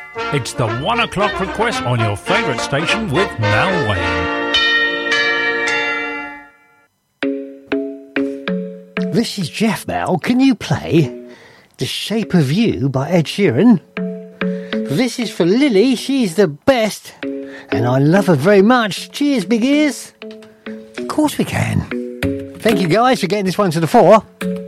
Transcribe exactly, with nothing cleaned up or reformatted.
It's the one o'clock request on your favourite station with Mal Wayne. This is Jeff Mal. Can you play The Shape of You by Ed Sheeran? This is for Lily. She's the best. And I love her very much. Cheers, big ears. Of course we can. Thank you guys for getting this one to the fore.